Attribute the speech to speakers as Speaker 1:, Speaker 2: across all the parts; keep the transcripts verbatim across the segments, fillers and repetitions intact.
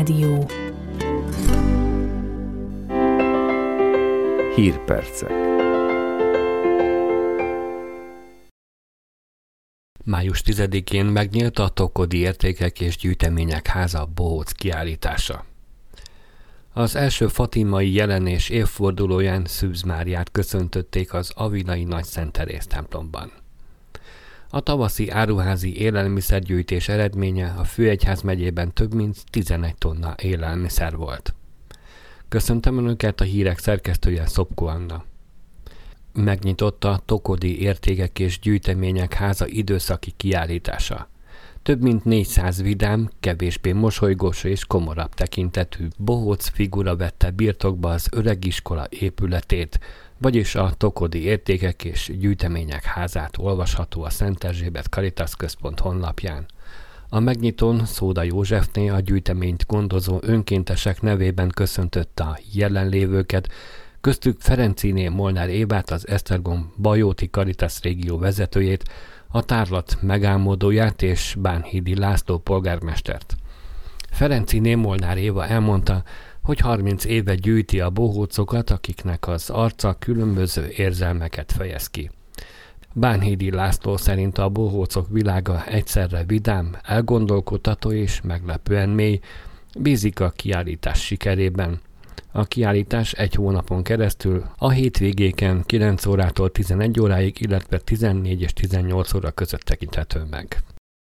Speaker 1: Rádió.
Speaker 2: Hírpercek. Május tizedikén megnyílt a Tokodi Értékek és Gyűjtemények Háza bohóc kiállítása. Az első fatimai jelenés évfordulóján Szűz Máriát köszöntötték az avilai Nagy Szent Teréz templomban. A tavaszi áruházi élelmiszergyűjtés eredménye a Főegyházmegyében több mint tizenegy tonna élelmiszer volt. Köszöntöm Önöket, a hírek szerkesztője Szopko Anna. Megnyitotta a Tokodi Értékek és Gyűjtemények Háza időszaki kiállítása. Több mint négyszáz vidám, kevésbé mosolygós és komorabb tekintetű bohóc figura vette birtokba az öregiskola épületét, vagyis a Tokodi Értékek és Gyűjtemények Házát olvasható a Szent Erzsébet Caritas Központ honlapján. A megnyitón Szóda Józsefné, a gyűjteményt gondozó önkéntesek nevében köszöntötte a jelenlévőket, köztük Ferenciné Molnár Évát, az Esztergom Bajóti Caritas régió vezetőjét, a tárlat megálmodóját és Bánhidi László polgármestert. Ferenciné Molnár Éva elmondta, hogy harminc éve gyűjti a bohócokat, akiknek az arca különböző érzelmeket fejez ki. Bánhidi László szerint a bohócok világa egyszerre vidám, elgondolkodtató és meglepően mély, bízik a kiállítás sikerében. A kiállítás egy hónapon keresztül a hétvégéken kilenc órától tizenegy óráig, illetve tizennégy és tizennyolc óra között tekinthető meg.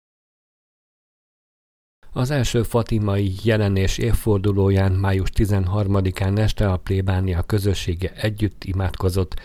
Speaker 2: Az első fatimai jelenés évfordulóján május tizenharmadikán este a plébánia közössége együtt imádkozott